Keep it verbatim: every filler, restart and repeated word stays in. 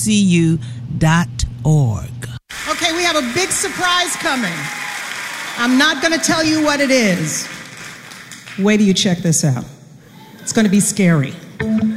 c u dot org. Okay, we have a big surprise coming. I'm not going to tell you what it is. Wait till you check this out. It's going to be scary.